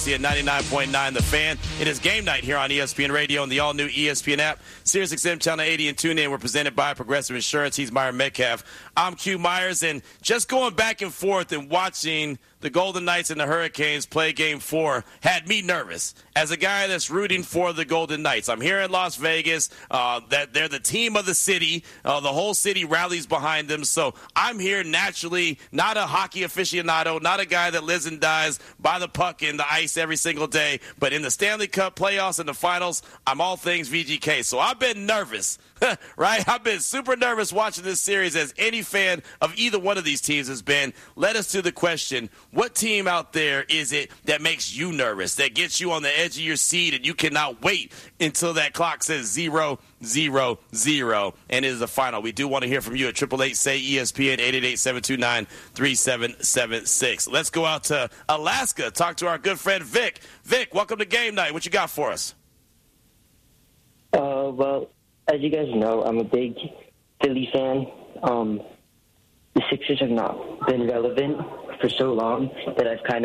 At 99.9 The Fan. It is game night here on ESPN Radio and the all-new ESPN app. SiriusXM Channel 80 and TuneIn. We're presented by Progressive Insurance. He's Myron Metcalf. I'm Q Myers. And just going back and forth and watching the Golden Knights and the Hurricanes play Game 4 had me nervous as a guy that's rooting for the Golden Knights. I'm here in Las Vegas. That they're the team of the city. The whole city rallies behind them. So I'm here naturally, not a hockey aficionado, not a guy that lives and dies by the puck and the ice every single day. But in the Stanley Cup playoffs and the finals, I'm all things VGK. So I've been nervous. Right? I've been super nervous watching this series, as any fan of either one of these teams has been. Led us to the question, what team out there is it that makes you nervous, that gets you on the edge of your seat and you cannot wait until that clock says 0-0-0 and it is the final? We do want to hear from you at 888-SAY-ESPN, 888-729-3776. Let's go out to Alaska, talk to our good friend Vic. Vic, welcome to Game Night. What you got for us? Well, as you guys know, I'm a big Philly fan. The Sixers have not been relevant for so long that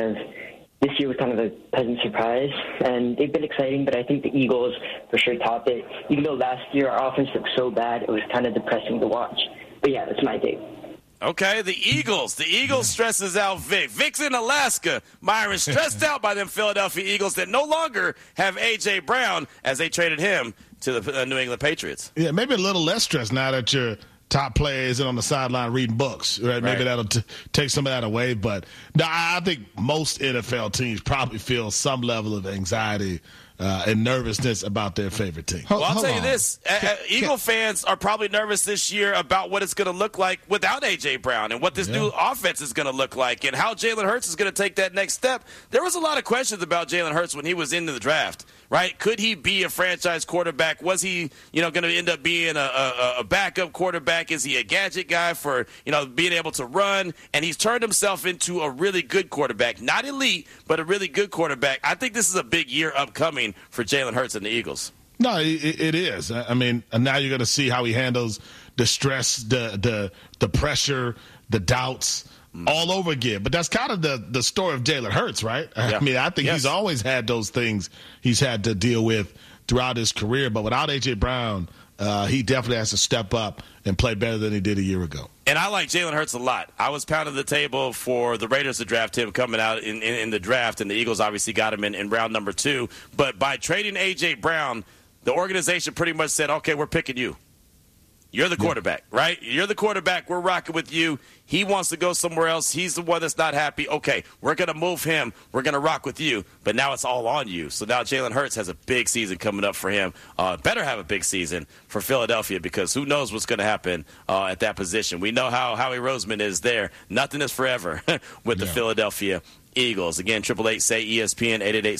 this year was kind of a pleasant surprise, and they've been exciting, but I think the Eagles for sure top it. Even though last year our offense looked so bad, it was kind of depressing to watch. But yeah, that's my take. Okay, the Eagles. The Eagles stresses out Vic. Vic's in Alaska. Myron stressed out by them Philadelphia Eagles that no longer have A.J. Brown as they traded him to the New England Patriots. Yeah, maybe a little less stress now that your top player isn't on the sideline reading books. Right? Maybe that'll take some of that away. But no, I think most NFL teams probably feel some level of anxiety and nervousness about their favorite team. Well, I'll tell you this. Eagle fans are probably nervous this year about what it's going to look like without A.J. Brown and what this new offense is going to look like and how Jalen Hurts is going to take that next step. There was a lot of questions about Jalen Hurts when he was into the draft, right? Could he be a franchise quarterback? Was he, going to end up being a backup quarterback? Is he a gadget guy for, being able to run? And he's turned himself into a really good quarterback. Not elite, but a really good quarterback. I think this is a big year upcoming for Jalen Hurts and the Eagles. No, it is. I mean, now you're going to see how he handles the stress, the pressure, the doubts all over again. But that's kind of the story of Jalen Hurts, right? Yeah. I mean, I think he's always had those things he's had to deal with throughout his career. But without A.J. Brown, he definitely has to step up and play better than he did a year ago. And I like Jalen Hurts a lot. I was pounding the table for the Raiders to draft him coming out in the draft, and the Eagles obviously got him in round number 2. But by trading A.J. Brown, the organization pretty much said, okay, we're picking you. You're the quarterback, right? You're the quarterback. We're rocking with you. He wants to go somewhere else. He's the one that's not happy. Okay, we're going to move him. We're going to rock with you. But now it's all on you. So now Jalen Hurts has a big season coming up for him. Better have a big season for Philadelphia because who knows what's going to happen at that position. We know how Howie Roseman is there. Nothing is forever with the Philadelphia Eagles. Again, 888-SAY-ESPN,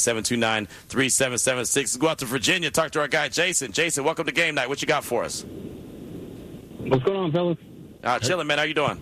888-729-3776. Let's go out to Virginia, talk to our guy Jason. Jason, welcome to Game Night. What you got for us? What's going on, fellas? Chilling, man. How you doing?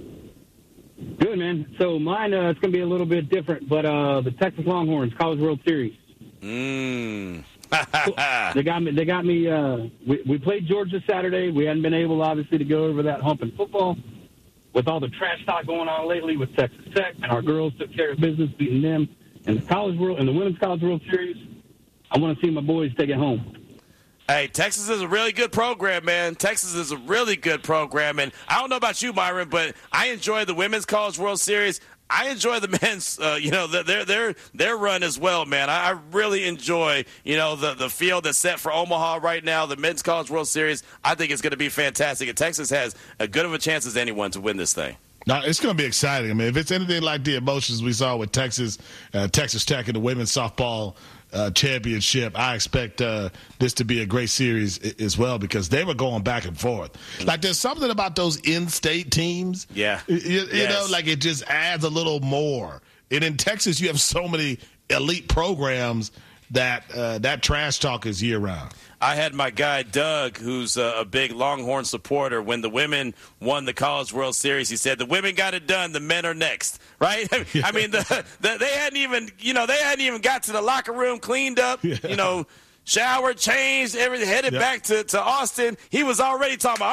Good, man. So mine, it's going to be a little bit different, but the Texas Longhorns College World Series. They got me. We played Georgia Saturday. We hadn't been able, obviously, to go over that hump in football with all the trash talk going on lately with Texas Tech, and our girls took care of business, beating them in the Women's College World Series. I want to see my boys take it home. Hey, Texas is a really good program, man. Texas is a really good program. And I don't know about you, Myron, but I enjoy the Women's College World Series. I enjoy the men's, their run as well, man. I really enjoy, the field that's set for Omaha right now, the Men's College World Series. I think it's going to be fantastic. And Texas has as good of a chance as anyone to win this thing. Now, it's going to be exciting. I mean, if it's anything like the emotions we saw with Texas Tech in the women's softball championship, I expect this to be a great series as well because they were going back and forth. Like, there's something about those in-state teams. Yeah. You know, like it just adds a little more. And in Texas, you have so many elite programs that trash talk is year-round. I had my guy Doug, who's a big Longhorn supporter. When the women won the College World Series, he said the women got it done, the men are next, right? I mean, they hadn't even got to the locker room, cleaned up, showered, changed, everything, headed back to Austin. He was already talking about, all right,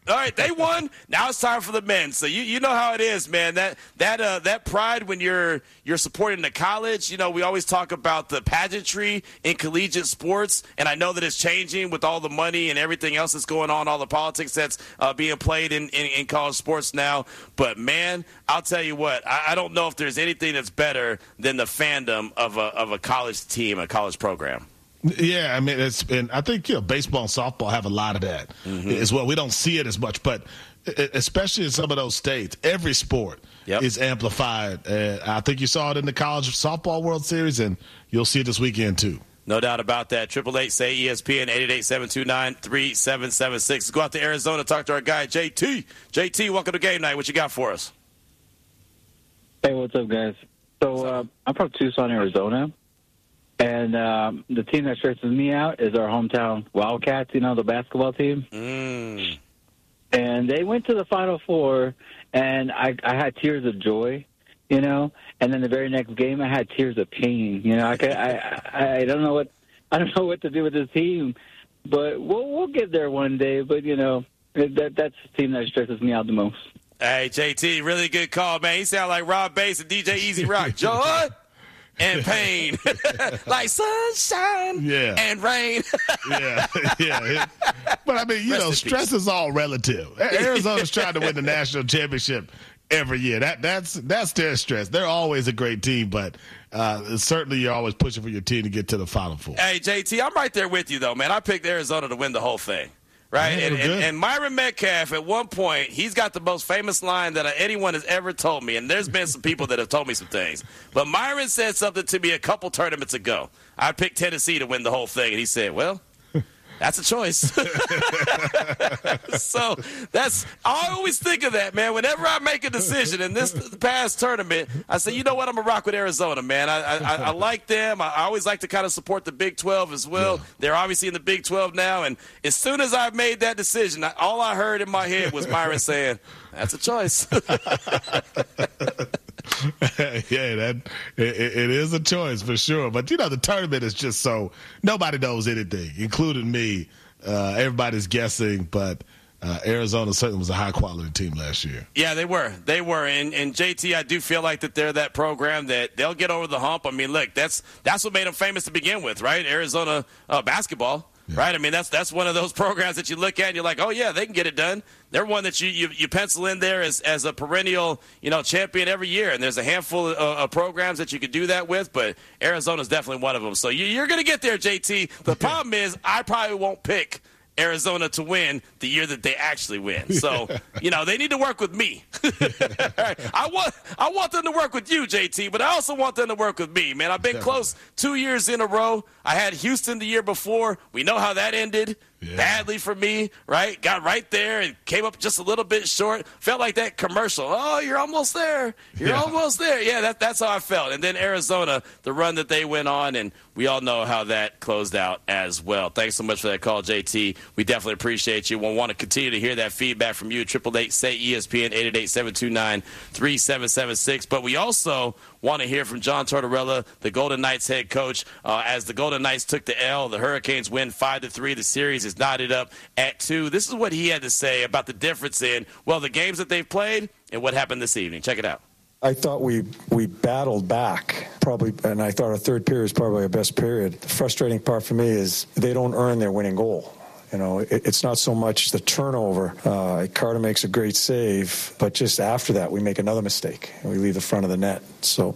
All right, they won. Now it's time for the men. So you know how it is, man. That pride when you're supporting the college. You know, we always talk about the pageantry in collegiate sports, and I know that it's changing with all the money and everything else that's going on, all the politics that's being played in college sports now. But man, I'll tell you what, I don't know if there's anything that's better than the fandom of a college team, a college program. Yeah, I mean, I think baseball and softball have a lot of that as well. We don't see it as much, but especially in some of those states, every sport is amplified. I think you saw it in the college softball World Series, and you'll see it this weekend too. No doubt about that. 888-SAY-ESPN, 888-729-3776. Let's go out to Arizona, talk to our guy, JT. JT, welcome to Game Night. What you got for us? Hey, what's up, guys? So I'm from Tucson, Arizona. And the team that stresses me out is our hometown Wildcats, the basketball team. And they went to the Final Four, and I had tears of joy, And then the very next game, I had tears of pain. I don't know what to do with this team, but we'll get there one day. But that's the team that stresses me out the most. Hey, JT, really good call, man. He sound like Rob Bass and DJ Easy Rock. Joy and pain, like sunshine and rain. yeah. But I mean, stress is all relative. Arizona's trying to win the national championship every year. That's their stress. They're always a great team, but certainly you're always pushing for your team to get to the Final Four. Hey, JT, I'm right there with you, though, man. I picked Arizona to win the whole thing. Right, and Myron Metcalf, at one point, he's got the most famous line that anyone has ever told me, and there's been some people that have told me some things. But Myron said something to me a couple tournaments ago. I picked Tennessee to win the whole thing, and he said, well, that's a choice. So I always think of that, man. Whenever I make a decision in this past tournament, I say, you know what, I'm going to rock with Arizona, man. I like them. I always like to kind of support the Big 12 as well. Yeah. They're obviously in the Big 12 now. And as soon as I made that decision, all I heard in my head was Myron saying, that's a choice. Yeah, it is a choice for sure. But, the tournament is just so nobody knows anything, including me. Everybody's guessing, but Arizona certainly was a high-quality team last year. Yeah, they were. And JT, I do feel like that they're that program that they'll get over the hump. I mean, look, that's what made them famous to begin with, right? Arizona basketball. Yeah. Right? I mean, that's one of those programs that you look at and you're like, oh, yeah, they can get it done. They're one that you pencil in there as a perennial, champion every year. And there's a handful of programs that you could do that with, but Arizona's definitely one of them. So you're going to get there, JT. The problem is I probably won't pick Arizona to win the year that they actually win. So, they need to work with me. I want them to work with you, JT, but I also want them to work with me, man. I've been close 2 years in a row. I had Houston the year before. We know how that ended. Yeah. Badly for me, right? Got right there and came up just a little bit short. Felt like that commercial. Oh, you're almost there. You're almost there. Yeah, that's how I felt. And then Arizona, the run that they went on, and we all know how that closed out as well. Thanks so much for that call, JT. We definitely appreciate you. We'll want to continue to hear that feedback from you. 888-SAY-ESPN, 888-729-3776. But we also want to hear from John Tortorella, the Golden Knights head coach. As the Golden Knights took the L, the Hurricanes win 5-3. The series is knotted up at 2. This is what he had to say about the difference in, the games that they've played and what happened this evening. Check it out. I thought we battled back, probably, and I thought our third period was probably our best period. The frustrating part for me is they don't earn their winning goal. It's not so much the turnover. Carter makes a great save, but just after that, we make another mistake and we leave the front of the net. So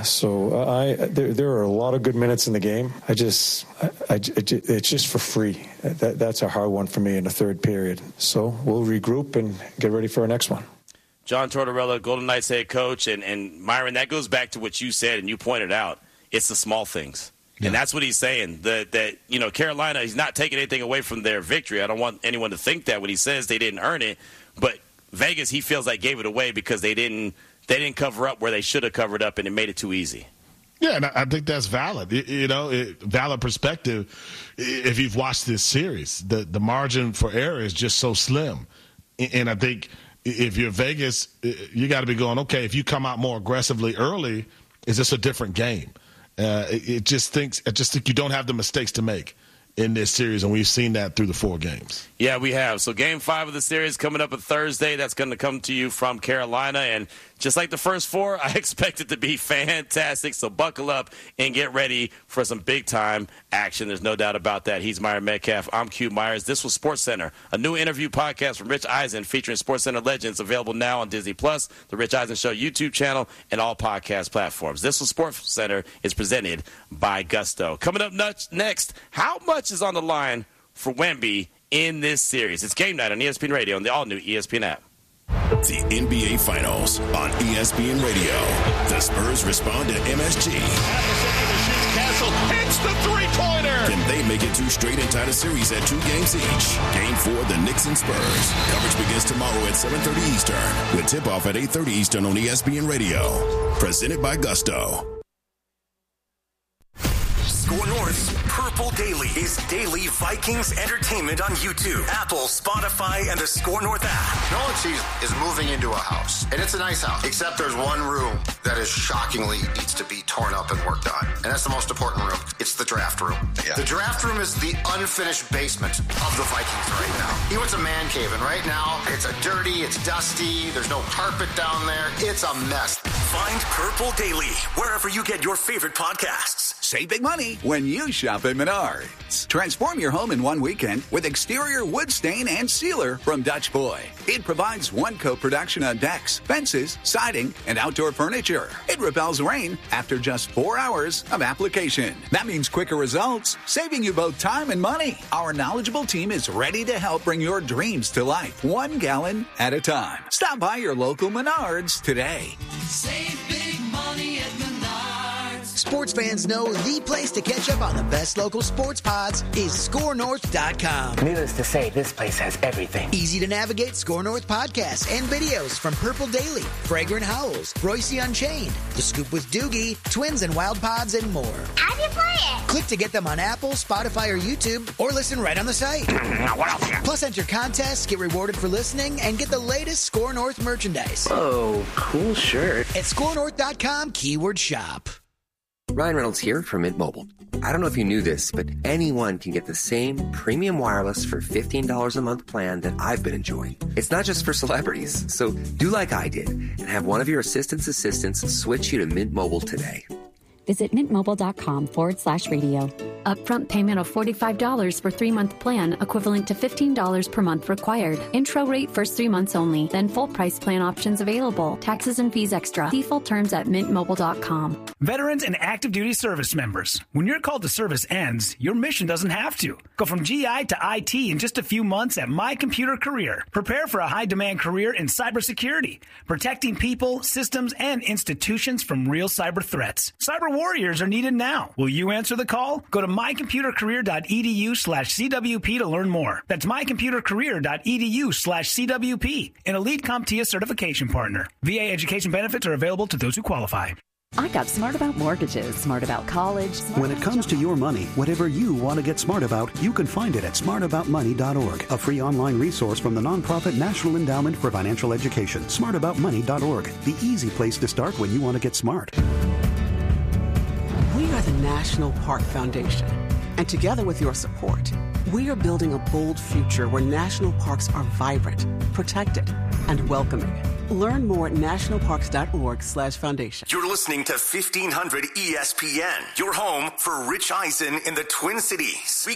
there are a lot of good minutes in the game. It's just for free. That's a hard one for me in the third period. So we'll regroup and get ready for our next one. John Tortorella, Golden Knights head coach, and Myron, that goes back to what you said and you pointed out. It's the small things. Yeah. And that's what he's saying, that Carolina, he's not taking anything away from their victory. I don't want anyone to think that when he says they didn't earn it. But Vegas, he feels like gave it away because they didn't cover up where they should have covered up, and it made it too easy. Yeah, and I think that's valid. Valid perspective if you've watched this series. The margin for error is just so slim. And I think if you're Vegas, you got to be going, okay, if you come out more aggressively early, is this a different game? I just think you don't have the mistakes to make. in this series, and we've seen that through the 4 games. Yeah, we have. So Game 5 of the series coming up on Thursday. That's going to come to you from Carolina. And just like the first 4, I expect it to be fantastic. So buckle up and get ready for some big-time action. There's no doubt about that. He's Myron Metcalf. I'm Q Myers. This was SportsCenter, a new interview podcast from Rich Eisen featuring SportsCenter legends, available now on Disney+, the Rich Eisen Show YouTube channel, and all podcast platforms. This was SportsCenter is presented by Gusto. Coming up next, how much is on the line for Wemby in this series? It's Game Night on ESPN Radio and the all-new ESPN app. The NBA Finals on ESPN Radio. The Spurs respond to MSG. Castle hits the three-pointer. Can they make it 2 straight and tie the series at 2 games each? Game 4, the Knicks and Spurs. Coverage begins tomorrow at 7:30 Eastern, with tip-off at 8:30 Eastern on ESPN Radio. Presented by Gusto. Score North's Purple Daily is daily Vikings entertainment on YouTube, Apple, Spotify, and the Score North app. Nolan Cheese is moving into a house, and it's a nice house, except there's one room that is shockingly needs to be torn up and worked on, and that's the most important room. It's the draft room. Yeah. The draft room is the unfinished basement of the Vikings right now. He wants a man cave, and right now it's dirty, it's dusty, there's no carpet down there. It's a mess. Find Purple Daily wherever you get your favorite podcasts. Save big money when you shop at Menards. Transform your home in one weekend with exterior wood stain and sealer from Dutch Boy. It provides one-coat protection on decks, fences, siding, and outdoor furniture. It repels rain after just 4 hours of application. That means quicker results, saving you both time and money. Our knowledgeable team is ready to help bring your dreams to life, 1 gallon at a time. Stop by your local Menards today. Save big money at Menards. Sports fans know the place to catch up on the best local sports pods is ScoreNorth.com. Needless to say, this place has everything. Easy to navigate Score North podcasts and videos from Purple Daily, Fragrant Howls, Royce Unchained, The Scoop with Doogie, Twins and Wild Pods, and more. How'd you play it? Click to get them on Apple, Spotify, or YouTube, or listen right on the site. What else? Plus, enter contests, get rewarded for listening, and get the latest Score North merchandise. Oh, cool shirt. At ScoreNorth.com, keyword shop. Ryan Reynolds here from Mint Mobile. I don't know if you knew this, but anyone can get the same premium wireless for $15 a month plan that I've been enjoying. It's not just for celebrities. So do like I did and have one of your assistants switch you to Mint Mobile today. Visit mintmobile.com/radio. Upfront payment of $45 for 3-month plan, equivalent to $15 per month required. Intro rate first 3 months only, then full price plan options available. Taxes and fees extra. See full terms at mintmobile.com. Veterans and active duty service members. When your call to service ends, your mission doesn't have to. Go from GI to IT in just a few months at My Computer Career. Prepare for a high-demand career in cybersecurity, protecting people, systems, and institutions from real cyber threats. Cyber warriors are needed now. Will you answer the call? Go to mycomputercareer.edu/CWP to learn more. That's mycomputercareer.edu/CWP, an elite CompTIA certification partner. VA education benefits are available to those who qualify. I got smart about mortgages, smart about college. When it comes to your money, whatever you want to get smart about, you can find it at smartaboutmoney.org, a free online resource from the nonprofit National Endowment for Financial Education. Smartaboutmoney.org, the easy place to start when you want to get smart. We are the National Park Foundation, and together with your support, we are building a bold future where national parks are vibrant, protected, and welcoming. Learn more at nationalparks.org/foundation. You're listening to 1500 ESPN, your home for Rich Eisen in the Twin Cities.